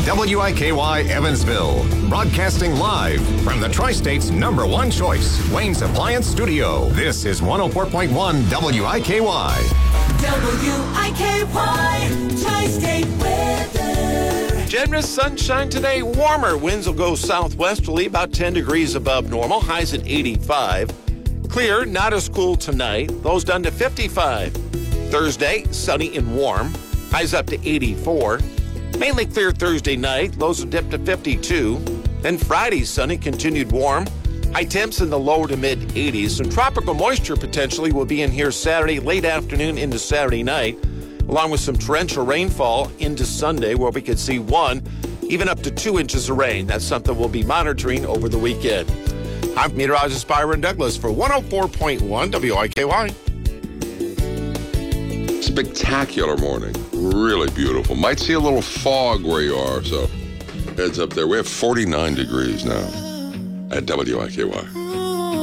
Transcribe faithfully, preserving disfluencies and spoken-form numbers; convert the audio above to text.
W I K Y Evansville, broadcasting live from the Tri-State's number one choice, Wayne's Appliance Studio. This is one oh four point one W I K Y. W I K Y, Tri-State weather. Generous sunshine today, warmer. Winds will go southwesterly, about ten degrees above normal, highs at eighty-five. Clear, not as cool tonight, lows down to fifty-five. Thursday, sunny and warm, highs up to eighty-four. Mainly clear Thursday night, lows will dip to fifty-two. Then Friday, sunny, continued warm. High temps in the lower to mid eighties. Some tropical moisture potentially will be in here Saturday, late afternoon into Saturday night, along with some torrential rainfall into Sunday, where we could see one, even up to two inches of rain. That's something we'll be monitoring over the weekend. I'm meteorologist Byron Douglas for one oh four point one W I K Y. Spectacular morning. Really beautiful. Might see a little fog where you are, so heads up there. We have forty-nine degrees now at W I K Y.